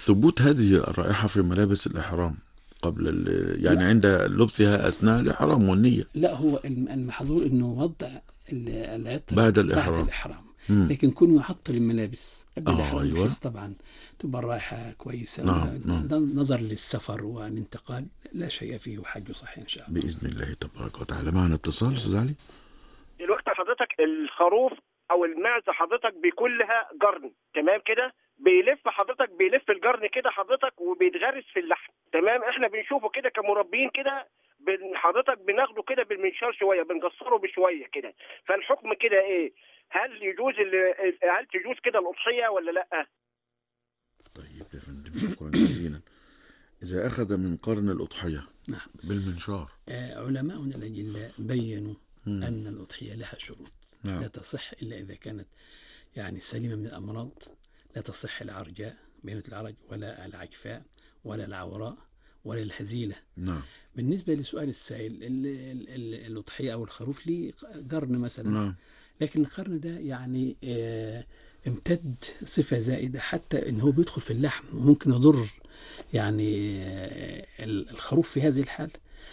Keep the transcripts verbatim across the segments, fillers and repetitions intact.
ثبوت هذه الرائحة في ملابس الإحرام قبل ال... يعني لا عند لبسها أثناء الإحرام والنية. لا هو الم- المحظور انه وضع ال- العطر بعد بعد الإحرام. الإحرام. مم. لكن كونه يعطر الملابس قبل آه الإحرام بحيث أيوة. طبعا تبقى الرائحة كويسة نعم نعم. نظر للسفر والانتقال لا شيء فيه وحجه صحيح إن شاء الله. بإذن الله تبارك وتعالى. معنا اتصال أستاذ علي. دلوقتي حضرتك الخروف او المعزه حضرتك بيكون لها قرن، تمام كده؟ بيلف حضرتك بيلف القرن كده حضرتك وبيتغرس في اللحم، تمام؟ احنا بنشوفه كده كمربين كده، بن- حضرتك بناخده كده بالمنشار شويه، بنقصره بشويه كده. فالحكم كده ايه؟ هل يجوز ال- هل تجوز كده الاضحيه ولا لا؟ طيب يا فندم شكرا جزيلا. إذا أخذ من قرن الأضحية نعم. بالمنشار. آه، علماؤنا الأجلاء بينوا مم. أن الأضحية لها شروط. نعم. لا تصح إلا إذا كانت يعني سليمة من الأمراض. لا تصح العرجاء بينة العرج ولا العجفاء ولا العوراء ولا الهزيلة. نعم. بالنسبة لسؤال السائل ال- ال- ال- الأضحية أو الخروف ليه قرن مثلا. نعم. لكن القرن ده يعني آه، امتد صفة زائدة حتى إن هو بيدخل في اللحم وممكن يضر يعني آه، الخروف في هذه الحال.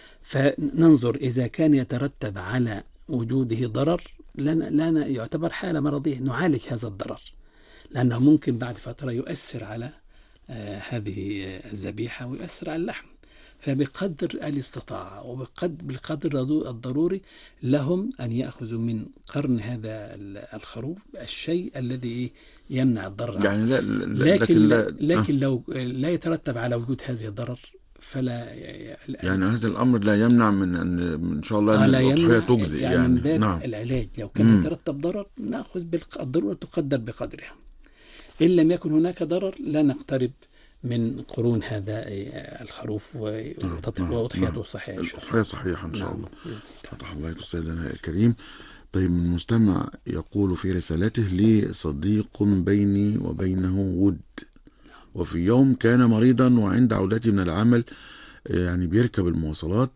فننظر إذا كان يترتب على وجوده ضرر لنا, لنا يعتبر حالة مرضية نعالج هذا الضرر، لأنه ممكن بعد فترة يؤثر على آه هذه الذبيحة ويؤثر على اللحم. فبقدر الاستطاعة وبقدر بالقدر الضروري لهم أن يأخذوا من قرن هذا الخروف الشيء الذي يمنع الضرر. يعني لا, لا لكن, لكن لا لكن لو لا يترتب على وجود هذه الضرر فلا يعني هذا الأمر لا يمنع من أن إن شاء الله أن لا الأضحية يمنع تجزي يعني, يعني من باب نعم. العلاج. لو كان مم. يترتب ضرر نأخذ بالضرورة تقدر بقدرها. إن لم يكن هناك ضرر لا نقترب من قرون هذا الخروف وأضحيته صحيحة إن شاء الله. الأضحية صحيحة إن شاء نعم. الله. فتح الله عليك أستاذنا الكريم. طيب المستمع يقول في رسالته: لي صديق بيني وبينه ود، وفي يوم كان مريضا وعند عودتي من العمل يعني بيركب المواصلات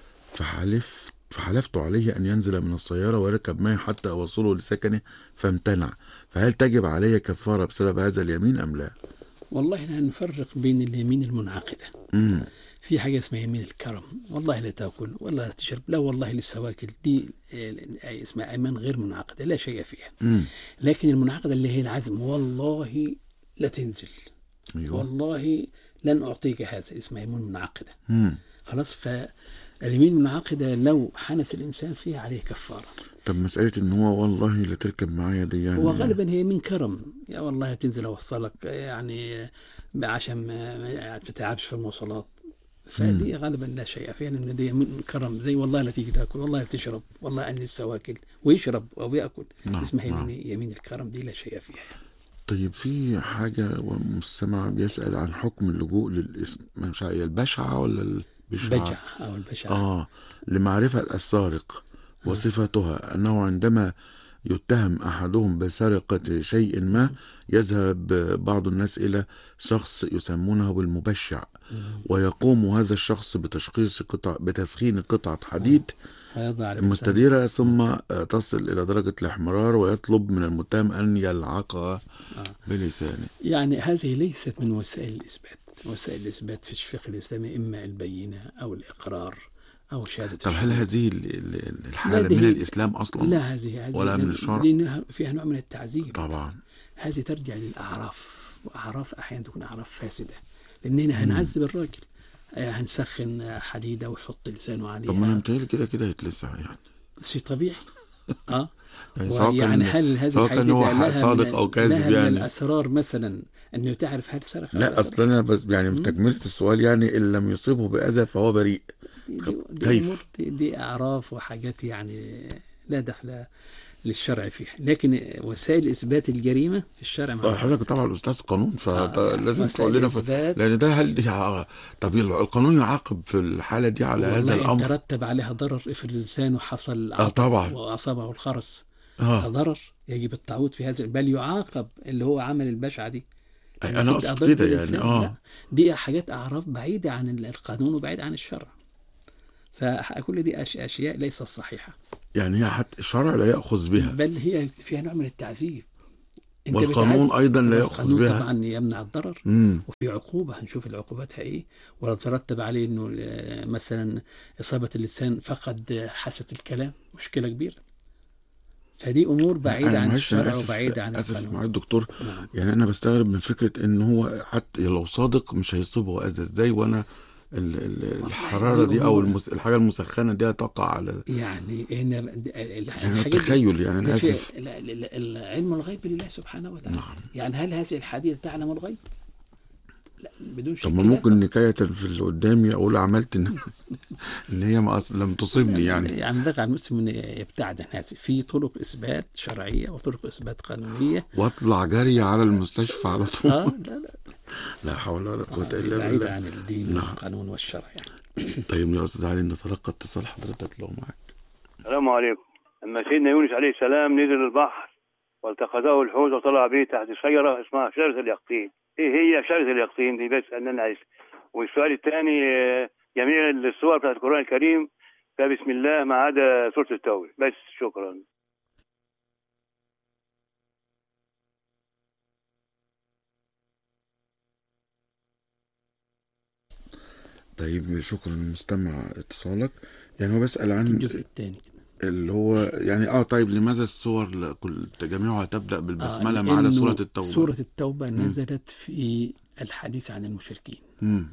فحلف فحلفت عليه أن ينزل من السيارة ويركب معي حتى أوصله لسكنه فامتنع، فهل تجب علي كفارة بسبب هذا اليمين أم لا؟ والله لا نفرق بين اليمين المنعقدة. مم. في حاجة اسمها يمين الكرم، والله لا تأكل ولا لا تشرب لا والله للسواكل، دي اسمها أيمان غير منعقدة لا شيء فيها. مم. لكن المنعقدة اللي هي العزم، والله لا تنزل. أيوة. والله لن أعطيك هذا، اسمها يمين منعقدة. مم. خلاص. فاليمين المنعقدة لو حنس الإنسان فيها عليه كفارة. طب مسألة إن هو والله لا تركب معايا دي يعني هو غالبا هي من كرم، يا والله تنزل أوصلك يعني عشان ما تتعبش في المواصلات، فدي مم. غالبا لا شيء فيها لأن دي من كرم. زي والله لا تيجي تاكل والله لا تشرب والله أني السواكل ويشرب أو يأكل. نعم. اسمها يمين, نعم. يمين الكرم، دي لا شيء فيها. طيب في حاجة ومستمع بيسأل عن حكم اللجوء للاسم، مش عارف البشعة ولا البشعة؟ بجع أو البشعة. آه لمعرفة السارق وصفتها، أنه عندما يتهم أحدهم بسرقة شيء ما يذهب بعض الناس إلى شخص يسمونه بالمبشع، ويقوم هذا الشخص بتشخيص قطع بتسخين قطعة حديد مستديرة ثم تصل إلى درجة الاحمرار ويطلب من المتهم أن يلعقها بلسانه. يعني هذه ليست من وسائل الإثبات. وسائل الإثبات في الفقه الإسلامي إما البينة أو الإقرار أو شهادة. طب هل هذه الحالة من الإسلام أصلا؟ لا هذه هذه ولا من الشرع؟ فيها نوع من التعذيب طبعا. هذه ترجع للأعراف، وأعراف أحيانا تكون أعراف فاسدة، لأننا هنعذب الراجل، هنسخن حديدة ويحط لسانه عليها. طب ما أنا متهيألي كده كده يتلسع يعني شيء طبيعي. اه يعني سواء يعني كان هل هذه سواء كان هو صادق أو كاذب لها يعني من الأسرار مثلا أنه تعرف هل سرق؟ لا أصلا أنا بس يعني تكملة السؤال يعني إن لم يصيبه بأذى فهو بريء. دي, دي, كيف؟ دي, دي أعراف وحاجات يعني لا دخل للشرع فيها، لكن وسائل إثبات الجريمة في الشرع ما حضرتك طبعا الأستاذ قانون فلازم آه تقول لنا ف... لأن ده هل دي... طب القانون يعاقب في الحالة دي على هذا الأمر؟ ترتب عليها ضرر، افرض لسانه حصل آه طبعا وأصابه الخرس آه. ضرر يجب التعويض في هذا، بل يعاقب اللي هو عمل البشعة دي. أي أنا أقصد كده يعني آه دي حاجات أعراف بعيدة عن القانون وبعيدة عن الشرع، فكل دي أشياء ليست صحيحة. يعني هي حتى الشرع لا يأخذ بها، بل هي فيها نوع من التعذيب. انت والقانون بتعز ايضا لا ياخذ القانون بها. طبعا يمنع الضرر، مم. وفي عقوبه هنشوف العقوباتها ايه، ولا ترتب عليه انه آه، مثلا اصابه اللسان فقد حاسه الكلام، مشكله كبيره. فدي امور بعيده انا عن معلش، انا الشرع اسف وبعيده عن اسف القانون. مع الدكتور، نعم. يعني انا بستغرب من فكره ان هو حتى لو صادق مش هيصيبه اذى ازاي، وانا ال- ال- والله الحراره دي دي او امور المس... الحاجه المسخنه دي هتقع على يعني ان يعني الحاجات دي التخيل، يعني ده انا في اسف. ال- ال- ال- علم الغيب لله سبحانه وتعالى. نعم. يعني هل هذه الحديدة تعلم الغيب؟ لا، بدون طب شك ما لا ممكن طبعا. نكاية في اللي قدامي اقول عملت ان ان هي ما أص... لم تصبني يعني. يعني ينبغي على المسلم ان يبتعد عن هذه. في طرق اثبات شرعيه وطرق اثبات قانونيه. واطلع جري على المستشفى على طول. اه لا لا لا حول ولا قوة آه الا بعيده بالله. عن الدين نعم. والقانون والشرع يعني. طيب يا استاذ علي، نتلقى اتصال حضرتك لو معاك. السلام عليكم. لما سيدنا يونس عليه السلام نزل البحر والتقطه الحوت وطلع به تحت شجرة اسمها شجرة اليقطين. ايه هي شجرة اليقطين دي؟ بس أننا عايز. والسؤال الثاني، جميع السور بتاعت القرآن الكريم فبسم الله ما عدا سورة التوبة بس. شكرا. طيب شكرا مستمع اتصالك. يعني هو بسأل عن الجزء الثاني اللي هو يعني اه طيب لماذا السور كل جميعها تبدأ بالبسملة آه ما عدا سورة لأنه التوبة؟ سورة التوبة مم. نزلت في الحديث عن المشركين، مم.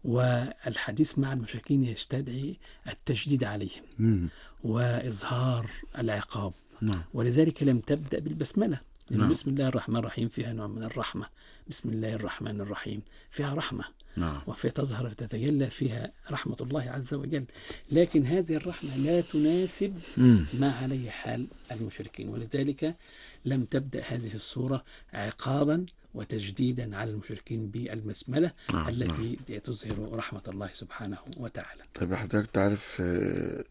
والحديث مع المشركين يستدعي التشديد عليهم مم. وإظهار العقاب، نعم. ولذلك لم تبدأ بالبسملة، لأن نعم. بسم الله الرحمن الرحيم فيها نوع من الرحمة. بسم الله الرحمن الرحيم فيها رحمة، نعم. وفي تظهر وتتجلى فيها رحمة الله عز وجل، لكن هذه الرحمة لا تناسب مم. ما عليه حال المشركين، ولذلك لم تبدأ هذه السورة عقابا وتجديدا على المشركين بالبسملة نعم. التي تظهر رحمة الله سبحانه وتعالى. طيب حضرتك تعرف آه،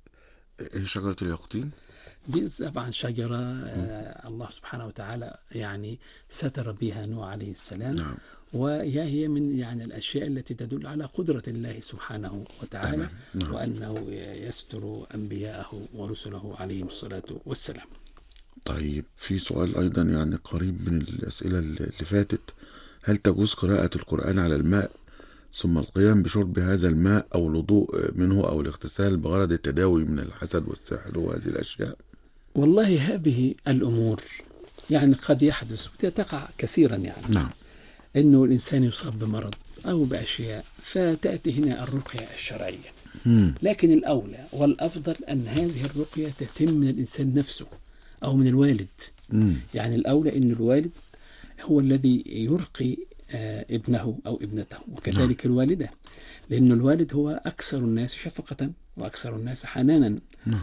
ايه شجرة اليقطين؟ دي طبعا شجرة آه الله سبحانه وتعالى يعني ستر بها نوح عليه السلام. نعم. وهي هي من يعني الأشياء التي تدل على قدرة الله سبحانه وتعالى. تمام. نعم. وأنه يستر أنبياءه ورسله عليهم الصلاة والسلام. طيب في سؤال أيضا يعني قريب من الأسئلة اللي فاتت، هل تجوز قراءة القرآن على الماء ثم القيام بشرب هذا الماء أو الوضوء منه أو الاغتسال بغرض التداوي من الحسد والسحر وهذه الأشياء؟ والله هذه الأمور يعني قد يحدث وتقع كثيرا، يعني نعم. أنه الإنسان يصاب بمرض أو بأشياء فتأتي هنا الرقية الشرعية. مم. لكن الأولى والأفضل أن هذه الرقية تتم من الإنسان نفسه أو من الوالد. مم. يعني الأولى أن الوالد هو الذي يرقي آه ابنه أو ابنته، وكذلك نعم. الوالدة، لأن الوالد هو أكثر الناس شفقة وأكثر الناس حنانا. نعم.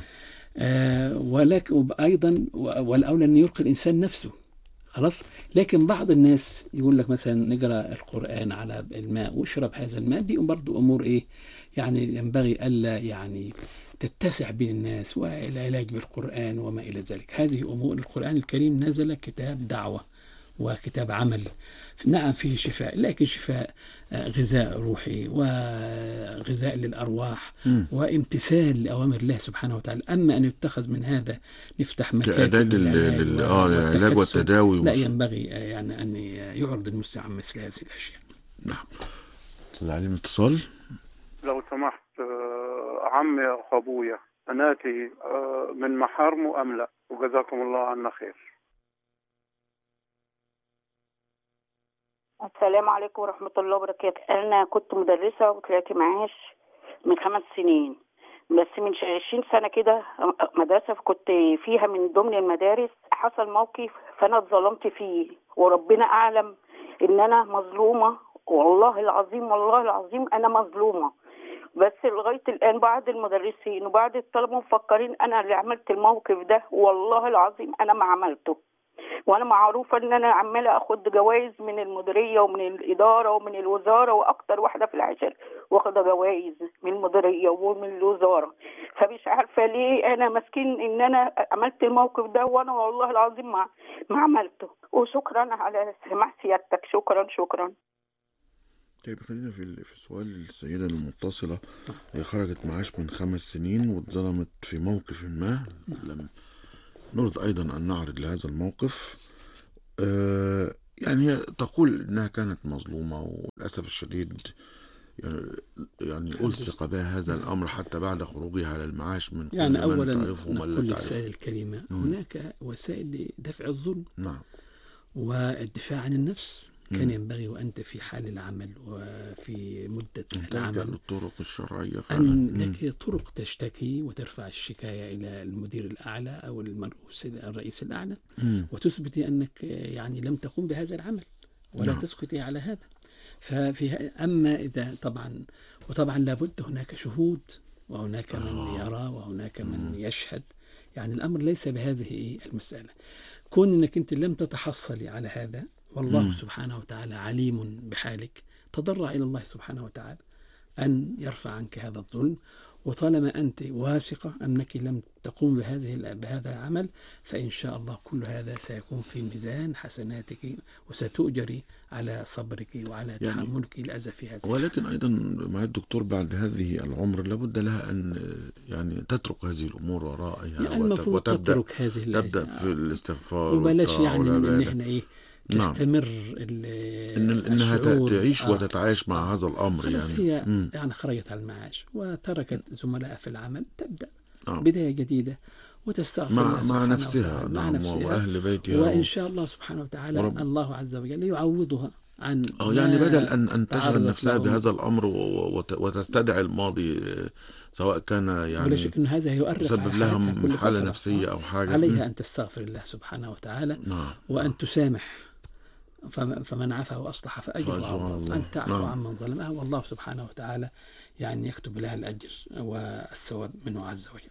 آه ولكن أيضا والأولى أن يرقي الإنسان نفسه. خلاص. لكن بعض الناس يقول لك مثلا نقرأ القرآن على الماء واشرب هذا الماء، دي برضو أمور إيه يعني ينبغي ألا يعني تتسع بين الناس، والعلاج بالقرآن وما إلى ذلك. هذه أمور القرآن الكريم نزل كتاب دعوة وكتاب عمل، نعم فيه شفاء، لكن شفاء غذاء روحي وغذاء للأرواح م. وامتثال لأوامر الله سبحانه وتعالى. أما أن يتخذ من هذا نفتح مكاتب للعلاج والتداوي، لا ينبغي يعني أن يعرض المسلم عن مثل هذه الأشياء. نعم. أستاذ علي اتصال. لو سمحت عمي أخو أبويا بناتي من محارمه أم لا؟ وجزاكم الله عنا خير. السلام عليكم ورحمة الله وبركاته. أنا كنت مدرسة وطلعت معاش من خمس سنين، بس من عشرين سنة كده مدرسة كنت فيها من ضمن المدارس حصل موقف فأنا اتظلمت فيه، وربنا أعلم إن أنا مظلومة، والله العظيم والله العظيم أنا مظلومة. بس لغاية الآن بعد المدرسين وبعد الطلبة مفكرين أنا اللي عملت الموقف ده، والله العظيم أنا ما عملته. وانا معروفه ان انا عماله اخد جوائز من المديريه ومن الاداره ومن الوزاره، واكتر واحده في العشر واخده جوائز من المديريه ومن الوزاره، فمش عارفه ليه انا مسكين ان انا عملت الموقف ده، وانا والله العظيم ما ما عملته. وشكرا على سماع سيادتك. شكرا شكرا. طيب خلينا في في سؤال السيده المتصله. هي خرجت معاش من خمس سنين واتظلمت في موقف ما، لم نريد أيضا أن نعرض لهذا الموقف. آه يعني هي تقول انها كانت مظلومة، وللاسف الشديد يعني يعني ألصق بها هذا الأمر حتى بعد خروجها على المعاش من كل يعني من أولا تعرفه ومن لا نقول تعرفه. للسائل الكريمة مم. هناك وسائل لدفع الظلم نعم. والدفاع عن النفس. كان مم. ينبغي وأنت في حال العمل وفي مدة أن تلجأ العمل للطرق الشرعية فعلا. أن مم. لك طرق تشتكي وترفع الشكاية إلى المدير الأعلى أو المرؤوس الرئيس الأعلى، مم. وتثبتي أنك يعني لم تقوم بهذا العمل ولا نعم. تسكتي على هذا. ففي أما إذا طبعا وطبعا لابد هناك شهود وهناك من آه. يرى وهناك من مم. يشهد. يعني الأمر ليس بهذه المسألة. كون أنك أنت لم تتحصلي على هذا والله مم. سبحانه وتعالى عليم بحالك، تضرع إلى الله سبحانه وتعالى أن يرفع عنك هذا الظلم. وطالما أنت واثقة أنك لم تقوم بهذه بهذا العمل فإن شاء الله كل هذا سيكون في ميزان حسناتك، وستؤجري على صبرك وعلى يعني تحملك الأذى في هذا. ولكن أيضا مع الدكتور بعد هذه العمر لابد لها أن يعني تترك هذه الأمور ورائها، يعني المفروض وتبدأ تترك هذه تبدأ في الاستغفار وبلاش يعني من والعبادة. إن إحنا إيه نعم. تستمر إن إنها الشعور. تعيش آه. وتتعايش مع آه. هذا الأمر خلاص يعني. هي مم. يعني خرجت على المعاش وتركت زملاء في العمل، تبدأ نعم. بداية جديدة وتستغفر مع الله مع سبحانه نفسها. وتعالى. مع نعم. نفسها وأهل بيتها. وإن شاء الله سبحانه وتعالى ورب... الله عز وجل يعوضها عن أو يعني ما بدل أن أن تشغل تعرضت نفسها له. بهذا الأمر و- وت- وتستدعي الماضي، سواء كان ولا يعني شك أن هذا يؤرق يسبب على لها حياتها كل حالة فترة. نفسية أو حاجة. عليها أن تستغفر الله سبحانه وتعالى نعم. وأن تسامح. فم- فمن عفا وأصلح فأجره فأجره على على الله. الله. أن تعفو نعم. عمن ظلمه والله سبحانه وتعالى يعني يكتب لها الأجر والثواب منه عز وجل.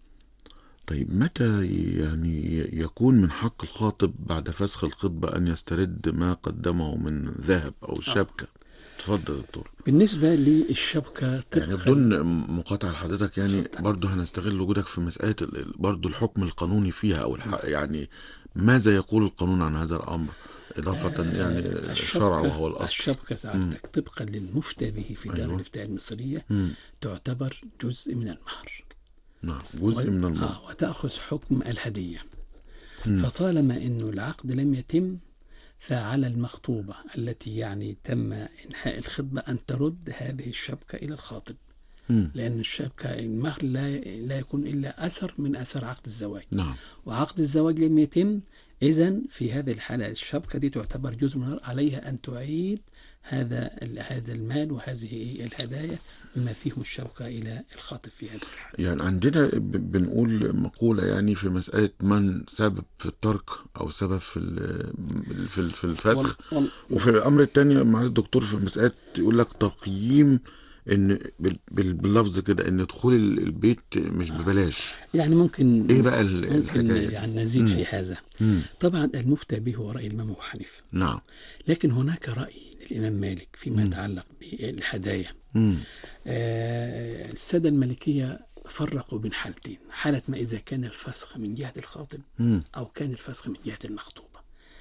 طيب متى يعني يكون من حق الخاطب بعد فسخ الخطبة أن يسترد ما قدمه من ذهب أو شبكة؟ تفضل دكتور. بالنسبة للشبكة يعني بدون مقاطعة لحضرتك يعني برضه هنستغل وجودك في مسألة ال- برضه الحكم القانوني فيها أو الح... يعني ماذا يقول القانون عن هذا الأمر إضافة يعني الشرع وهو الأصل؟ الشبكة سعادتك طبقا للمفتى به في دار أيوة. الإفتاء المصرية مم. تعتبر جزء من المهر. نعم جزء و... من المال. آه وتأخذ حكم الهدية. مم. فطالما أنه العقد لم يتم فعلى المخطوبة التي يعني تم إنهاء الخطبة أن ترد هذه الشبكة إلى الخاطب. مم. لأن الشبكة المهر لا لا يكون إلا أثر من أثر عقد الزواج. نعم. وعقد الزواج لم يتم، إذن في هذه الحالة الشبكة دي تعتبر جزء من المهر، عليها أن تعيد هذا هذا المال وهذه الهدايا بما فيهم الشبكة إلى الخاطب في هذه الحالة. يعني عندنا ب- بنقول مقولة يعني في مسألة من سبب في الترك أو سبب في ال- في ال- في الفسخ، وال... وال... وفي الأمر الثاني مع الدكتور في مسألة يقول لك تقييم ان بال- بال- باللفظ كده ان دخول ال- البيت مش ببلاش. يعني ممكن ايه بقى ال- ممكن الحكاية دي؟ يعني نزيد مم. في هذا. مم. طبعا المفتى به هو رأي الإمام أبو حنيفة، نعم. لكن هناك رأي للإمام مالك فيما مم. يتعلق بالهدايا. مم. آه، السادة المالكية فرقوا بين حالتين: حالة ما إذا كان الفسخ من جهة الخاطب مم. أو كان الفسخ من جهة المخطوبة.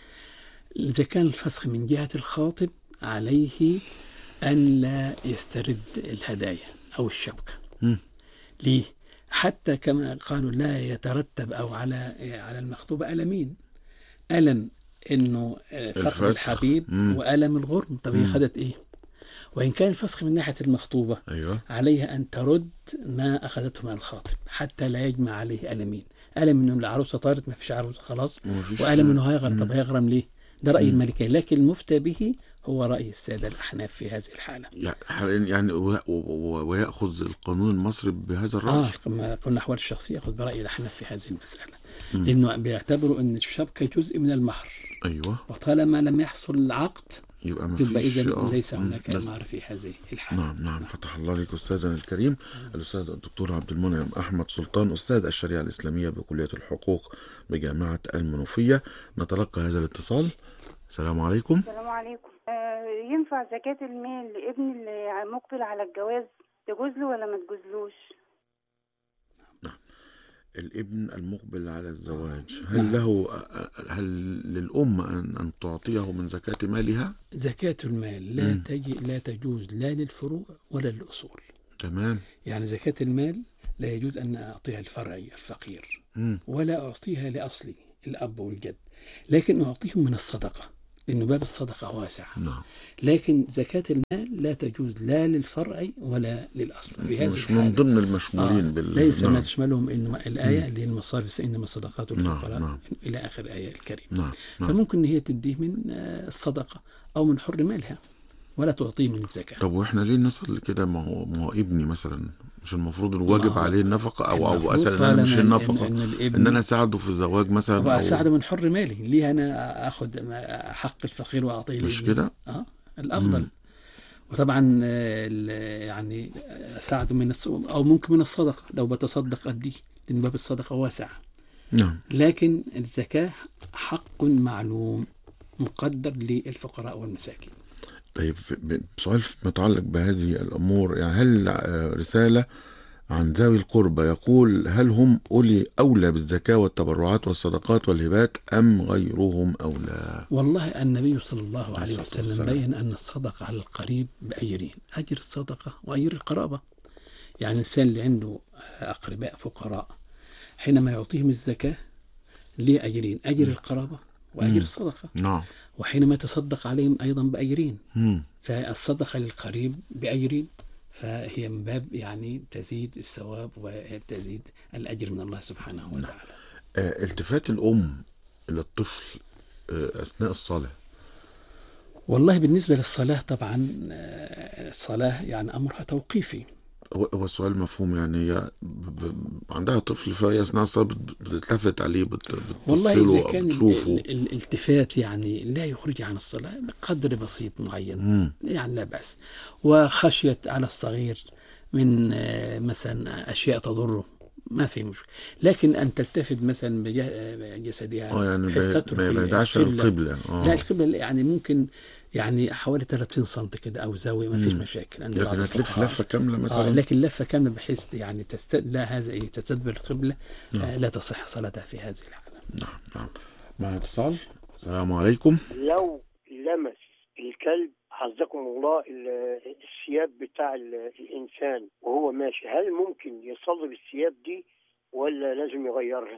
إذا كان الفسخ من جهة الخاطب عليه أن لا يسترد الهدايا أو الشبكة. مم. ليه؟ حتى كما قالوا لا يترتب أو على على المخطوبة ألمين: ألم إنه فقد الفسخ. الحبيب مم. وألم الغرم. طب هي مم. خدت إيه؟ وإن كان الفسخ من ناحية المخطوبة ايوه. عليها أن ترد ما أخذته من الخاطب حتى لا يجمع عليه ألمين: ألم إنه العروسة طارت ما فيش عروسة خلاص، ومفيش- وألم إنه هيغرم. مم. طب هيغرم ليه؟ ده رأي مم. المالكية، لكن المفتى به هو رأي السادة الأحناف في هذه الحالة. يعني يعني و- و- ويأخذ القانون المصري بهذا الرأي. آه كما قلنا أحوال الشخصية يأخذ برأي الأحناف في هذه المسألة. مم. لأنه بيعتبروا أن الشبكة جزء من المهر، ايوه. وطالما لم يحصل العقد يبقى ما يبقى فيش إذن آه. ليس مم. هناك بس- مهر في هذه الحالة. نعم نعم. فتح الله عليك أستاذنا الكريم الأستاذ الدكتور عبد المنعم أحمد سلطان، أستاذ الشريعة الإسلامية بكلية الحقوق بجامعة المنوفية. نتلقى هذا الاتصال. السلام عليكم. السلام عليكم. آه ينفع زكاة المال لابني اللي مقبل على الجواز تجوز له ولا ما تجوزلوش؟ الابن المقبل على الزواج هل له هل للأم أن أن تعطيه من زكاة مالها؟ زكاة المال لا مم. تجي لا تجوز لا للفروع ولا للأصول. تمام. يعني زكاة المال لا يجوز أن أعطيها الفرعي الفقير مم. ولا أعطيها لأصلي الأب والجد، لكن أعطيهم من الصدقة لأنه باب الصدقة واسع. نعم. لكن زكاة المال لا تجوز لا للفرع ولا للأصل في هذه مش الحالة. من ضمن المشمولين آه بال ليس نعم. ما تشملهم إنما الآية اللي هي المصارف إنما الصدقات للفقراء، نعم. إلى آخر الآية الكريمة. نعم. نعم. فممكن إن هي تديه من الصدقة أو من حر مالها ولا تعطيه من الزكاة. طب واحنا ليه نصل لكده؟ ما هو ما هو ابني مثلا مش المفروض الواجب عليه النفقه او او اسال ان انا مش النفقه ان, إن, إن انا اساعده في الزواج مثلا او اساعده من حر مالي؟ ليه انا اخذ حق الفقير واعطيه مش كده؟ اه الافضل. مم. وطبعا يعني اساعده من او ممكن من الصدقه لو بتصدق اديه لان باب الصدقه واسع. نعم. لكن الزكاه حق معلوم مقدر للفقراء والمساكين. طيب سؤال متعلق بهذه الأمور، يعني هل رسالة عن ذوي القربى يقول هل هم أولي أولى بالزكاة والتبرعات والصدقات والهبات أم غيرهم أولى؟ والله النبي صلى الله عليه وسلم بين أن الصدقة على القريب بأجرين، أجر الصدقة وأجر القرابة. يعني الإنسان اللي عنده أقرباء فقراء حينما يعطيهم الزكاة ليه أجرين، أجر القرابة وأجر الصدقة. نعم. وحينما يتصدق عليهم أيضا بأجرين. مم. فالصدقة للقريب بأجرين، فهي من باب يعني تزيد الثواب وتزيد الأجر من الله سبحانه وتعالى. آه التفات الأم إلى الطفل آه أثناء الصلاة. والله بالنسبة للصلاة طبعا الصلاة يعني أمرها توقيفي. هو السؤال مفهوم، يعني هي عندها طفل فهي أثناء الصلاة بتلتفت عليه بتبصله والله إذا كان بتشوفه. الالتفات يعني لا يخرج عن الصلاة بقدر بسيط معين مم. يعني لا بأس. وخشية على الصغير من مثلا أشياء تضره ما في مشكلة، لكن أن تلتفت مثلا بجسدها اه يعني ما يدعش القبلة. لا القبلة يعني ممكن يعني حوالي ثلاثين سم كده أو زاوية ما فيش مشاكل. لكن هتلف لفة كاملة مثلا. آه لكن لفة كاملة بحيث يعني تست... لا هذا إيه تستدبر القبلة. آه لا تصح صلاتها في هذه الحالة. نعم نعم. مع اتصال. السلام عليكم. لو لمس الكلب حفظكم الله الثياب بتاع الإنسان وهو ماشي، هل ممكن يصلي بالثياب دي ولا لازم يغيرها؟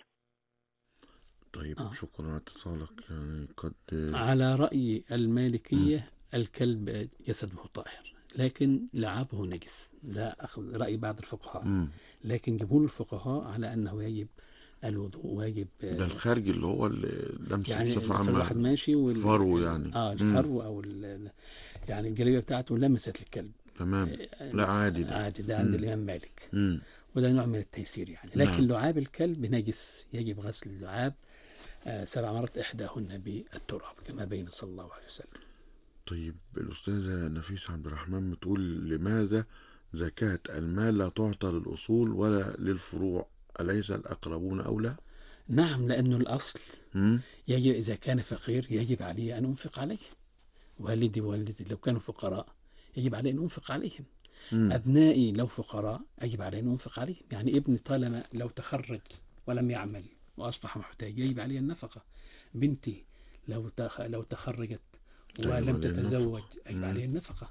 طيب آه. شكرا على اتصالك. يعني قد على رأي المالكية م. الكلب جسده طاهر لكن لعابه نجس، ده أخذ رأي بعض الفقهاء. م. لكن جمهور الفقهاء على أنه يجب الوضوء واجب. ده الخارج اللي هو اللمس يعني بصفة عامة الواحد ماشي الفرو يعني اه الفرو او يعني الجلابيه بتاعته لمست الكلب تمام. لا عادي ده عادي ده عند الامام مالك. مم. وده نوع من التيسير يعني. لكن نعم. لعاب الكلب نجس يجب غسل اللعاب آه سبع مرات احداهن بالتراب كما بين صلى الله عليه وسلم. طيب الأستاذة نفيسة عبد الرحمن بتقول لماذا زكاة المال لا تعطى للأصول ولا للفروع؟ أليس الأقربون أولى؟ نعم لأنه الأصل م? يجب إذا كان فقير يجب عليه أن أنفق عليه. والدي ووالدتي لو كانوا فقراء يجب عليه أن أنفق عليهم. م. أبنائي لو فقراء يجب عليه أن أنفق عليهم. يعني ابني طالما لو تخرج ولم يعمل وأصبح محتاج يجب عليه النفقة. بنتي لو تخ... لو تخرجت ولم تتزوج يجب عليه النفقة.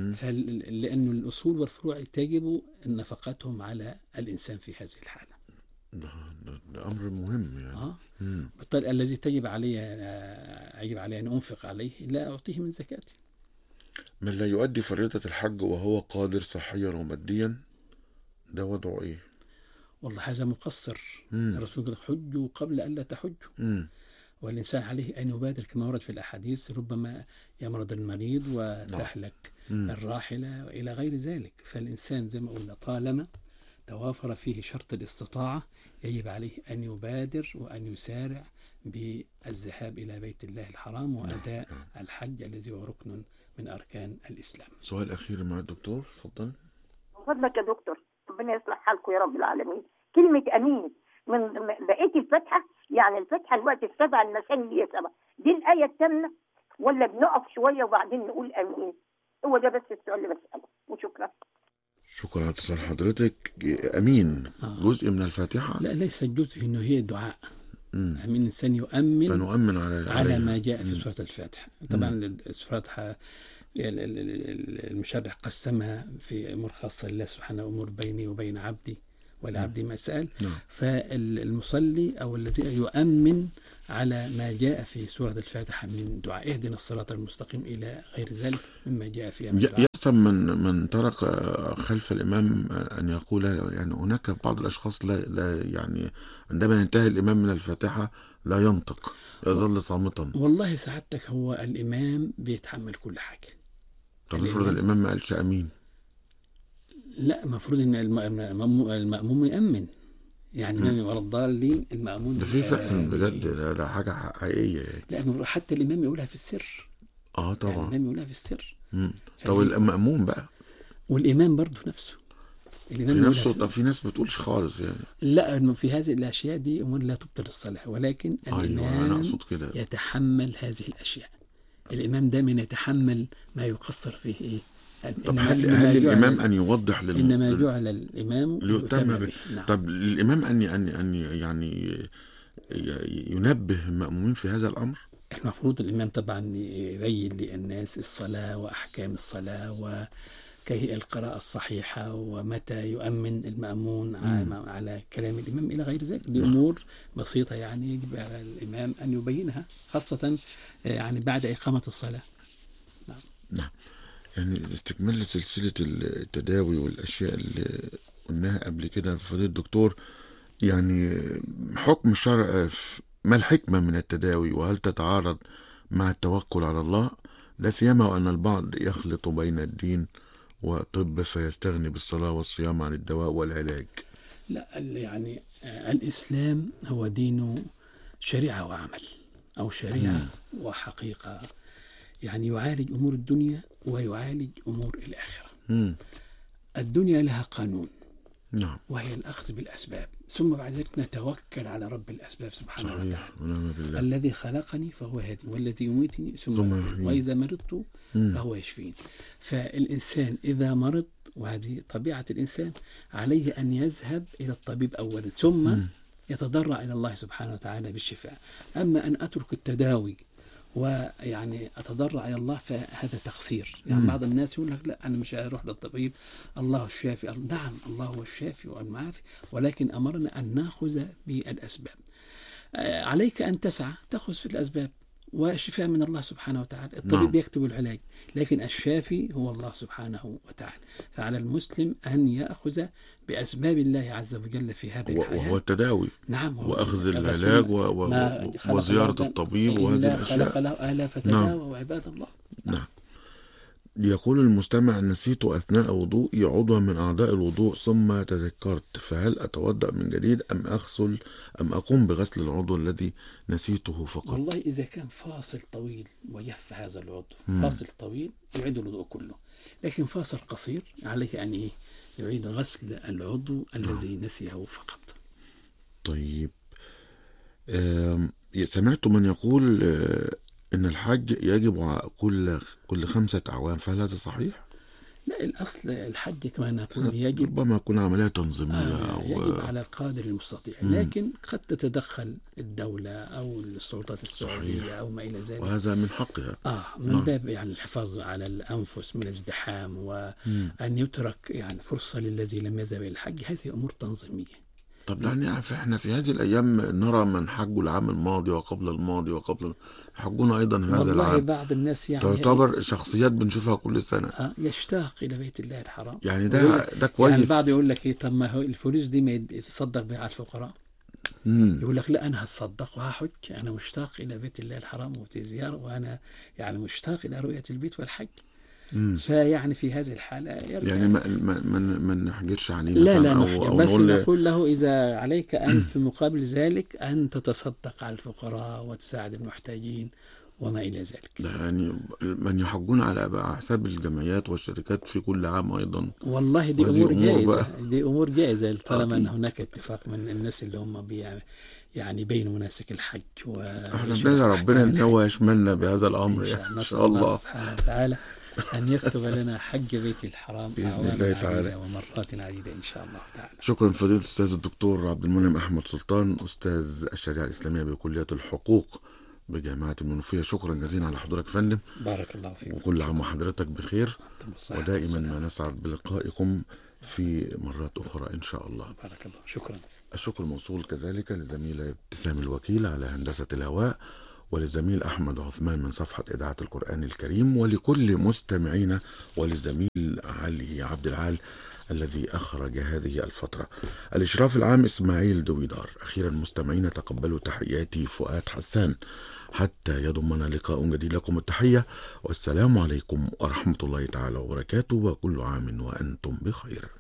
فلأن الأصول والفروع تجب نفقتهم على الإنسان في هذه الحالة. ده, ده, ده أمر مهم يعني. آه. بالطريقة الذي تجب علي يجب علي أن أنفق عليه لا أعطيه من زكاتي. من لا يؤدي فريضة الحج وهو قادر صحيا وماديا ده وضعه إيه؟ والله هذا مقصر. الرسول قال حجوا قبل أن لا تحجوا. والإنسان عليه أن يبادر كما ورد في الأحاديث، ربما يمرض المريض وتهلك مم. الراحلة وإلى غير ذلك. فالإنسان زي ما قلنا طالما توافر فيه شرط الاستطاعة يجب عليه أن يبادر وأن يسارع بالذهاب إلى بيت الله الحرام وأداء نعم. الحج الذي هو ركن من أركان الإسلام. سؤال أخير مع الدكتور فضل. فضلك يا دكتور ربنا يصلح حالكم يا رب العالمين. كلمة أمين من بقية الفتحة، يعني الفتحة الوقت السبع المثاني هي سبع، دي الآية التامنة ولا بنقف شوية وبعدين نقول أمين؟ هو ده بس السؤال اللي بسأله وشكرا. شكرا على اتصال حضرتك. أمين آه. جزء من الفاتحة؟ لا ليس جزء، إنه هي دعاء. مم. أمين إنسان يؤمن فنؤمن على, على ما جاء في سورة الفاتحة. طبعا الفاتحة المشرح قسمها في أمور خاصة لله سبحانه، أمور بيني وبين عبدي ولعبده ما سأل. نعم. فالمصلي أو الذي يؤمن على ما جاء في سورة الفاتحة من دعاء اهدنا الصراط المستقيم إلى غير ذلك مما جاء فيها من دعاء. يحسن من من ترك خلف الإمام أن يقول، يعني هناك بعض الأشخاص لا, لا يعني عندما ينتهي الإمام من الفاتحة لا ينطق، يظل صامتا. والله سعادتك هو الإمام بيتحمل كل حاجة. طب المفروض الإمام ما قالش أمين؟ لا، المفروض ان المأموم المأموم يأمن، يعني ما ولا الضالين المأمون. ده في فعلا بجد، ده حاجة حقيقية يعني. لا، حتى الإمام يقولها في السر. اه طبعا. يعني الإمام يقولها في السر. طب المأموم بقى؟ والإمام برضه نفسه. الإمام في نفسه. طب في ناس بتقولش خالص يعني. لا، انه في هذه الأشياء دي أمور لا تبطل الصلاة، ولكن أيوة الإمام أنا أقصد كده. يتحمل هذه الأشياء. الإمام دايما يتحمل ما يقصر فيه إيه. طب هل, هل الإمام أن يوضح لل... إنما جعل الإمام ليؤتم به. نعم. طب الإمام أن أن أن يعني ينبه المأمومين في هذا الأمر؟ المفروض الإمام طبعا يبين للناس الصلاة وأحكام الصلاة وكيف القراءة الصحيحة ومتى يؤمن المأمون م. على كلام الإمام إلى غير ذلك. دي أمور بسيطة يعني يجب على الإمام أن يبينها، خاصة يعني بعد إقامة الصلاة. نعم. نعم. يعني استكمال سلسلة التداوي والأشياء اللي قلناها قبل كده فضيلة الدكتور، يعني حكم الشرع، ما الحكمة من التداوي وهل تتعارض مع التوكل على الله؟ لا سيما وأن البعض يخلط بين الدين والطب فيستغني بالصلاة والصيام عن الدواء والعلاج. لا، يعني الإسلام هو دين شريعة وعمل، أو شريعة مم. وحقيقة، يعني يعالج أمور الدنيا ويعالج أمور الآخرة. مم. الدنيا لها قانون، نعم، وهي الأخذ بالأسباب، ثم بعد ذلك نتوكل على رب الأسباب سبحانه صحيح. وتعالى. ونعم بالله. الذي خلقني فهو هادي، والذي يميتني ثم يحييني، وإذا مرضت فهو يشفين. فالإنسان إذا مرض، وهذه طبيعة الإنسان، عليه أن يذهب إلى الطبيب أولا ثم مم. يتضرع إلى الله سبحانه وتعالى بالشفاء. أما أن أترك التداوي ويعني أتضرع إلى الله فهذا تقصير. يعني بعض الناس يقول لك لا أنا مش هروح للطبيب، الله الشافي. نعم، الله هو الشافي والمعافي، ولكن أمرنا أن نأخذ بالأسباب. عليك أن تسعى تأخذ في الأسباب، والشفاء من الله سبحانه وتعالى. الطبيب نعم. يكتب العلاج، لكن الشافي هو الله سبحانه وتعالى. فعلى المسلم أن يأخذ بأسباب الله عز وجل في هذه الحياة، وهو التداوي. نعم، وأخذ العلاج و... و... وزيارة الطبيب وهذه الأشياء. خلق له آلة فتداووا نعم. عباد الله. نعم. يقول المستمع: نسيت أثناء وضوئي عضوا من أعضاء الوضوء ثم تذكرت، فهل أتوضأ من جديد أم أغسل أم أقوم بغسل العضو الذي نسيته فقط؟ والله إذا كان فاصل طويل ويف هذا العضو، مم. فاصل طويل يعيد الوضوء كله، لكن فاصل قصير عليه أن إيه؟ يعيد غسل العضو الذي آه. نسيه فقط. طيب، سمعت من يقول إن الحج يجب كل كل خمسة أعوام، فهل هذا صحيح؟ لا، الأصل الحج كما نقول يجب، ربما يكون عملية تنظيمية آه أو يجب على القادر المستطيع، لكن قد تتدخل الدولة أو السلطات السعودية صحيح. أو ما إلى ذلك، وهذا من حقها آه من نعم. باب يعني الحفاظ على الأنفس من الازدحام، وأن يترك يعني فرصة للذي لم يذهب إلى الحج. هذه أمور تنظيمية. طب يعني احنا في هذه الايام نرى من حجوا العام الماضي وقبل الماضي وقبل حجونا ايضا هذا والله العام. والله بعض الناس يعني تعتبر شخصيات بنشوفها كل سنه آه يشتاق الى بيت الله الحرام. يعني ده ده كويس. يعني بعض يقول لك ايه، طب ما هو الفلوس دي ما يتصدق بها على الفقراء. مم. يقول لك لا انا هتصدق وهحج، انا مشتاق الى بيت الله الحرام وزياره، وانا يعني مشتاق الى رؤيه البيت والحج. مم. فيعني في هذه الحالة يعني ما ما ما نحجرش عليه لا لا أو, أو بس نقول له إذا عليك أن في مقابل ذلك أن تتصدق على الفقراء وتساعد المحتاجين وما إلى ذلك. يعني من يحجون على حساب الجمعيات والشركات في كل عام أيضا. والله دي أمور, أمور جائزة، دي أمور جائزة طالما أن هناك اتفاق من الناس اللي هم بيعمل يعني بين مناسك الحج. احنا بندعي ربنا ان هو يشملنا بهذا الامر ان شاء الله سبحانه وتعالى أن يكتب لنا حج بيت الحرام بإذن الله تعالى ومرات عديدة إن شاء الله تعالى. شكرا فضيلة الأستاذ الدكتور عبد المنعم أحمد سلطان، أستاذ الشريعة الإسلامية بكلية الحقوق بجامعة المنوفية. شكرا جزيلا على حضورك يا فندم، بارك الله فيك، وكل عام وحضرتك بخير، بالصحة ودائما والسلامة. ما نسعد بلقائكم في مرات أخرى إن شاء الله. بارك الله، شكرا. الشكر موصول كذلك للزميلة ابتسام الوكيل على هندسة الهواء، وللزميل أحمد عثمان من صفحة إذاعة القرآن الكريم، ولكل مستمعينا، وللزميل علي عبد العال الذي أخرج هذه الفترة. الإشراف العام إسماعيل دويدار. أخيرا مستمعينا تقبلوا تحياتي فؤاد حسان، حتى يضمنا لقاء جديد لكم التحية، والسلام عليكم ورحمة الله تعالى وبركاته، وكل عام وأنتم بخير.